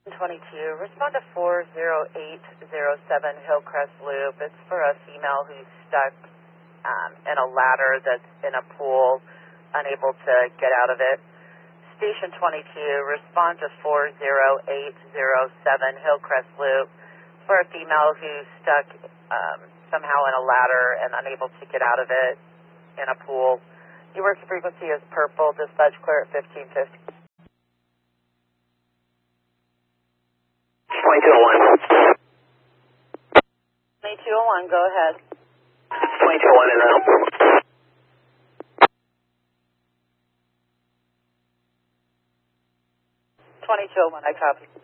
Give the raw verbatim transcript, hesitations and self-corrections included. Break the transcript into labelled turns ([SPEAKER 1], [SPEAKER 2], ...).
[SPEAKER 1] twenty-two, respond to four zero eight zero seven Hillcrest Loop. It's for a female who's stuck um, in a ladder that's in a pool, unable to get out of it. Station twenty-two, respond to four zero eight zero seven Hillcrest Loop for a female who's stuck um, somehow in a ladder and unable to get out of it in a pool. Your working frequency is purple. Dispatch clear at fifteen fifty.
[SPEAKER 2] twenty-two oh one.
[SPEAKER 1] twenty-two oh one, go ahead.
[SPEAKER 2] twenty-two oh one is out.
[SPEAKER 1] twenty-two oh one, I copy.